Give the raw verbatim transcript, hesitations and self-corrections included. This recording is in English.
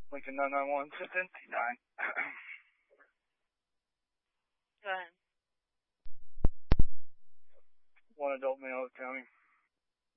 Lincoln nine nine one, Assistant nine. Go ahead. One adult male, county.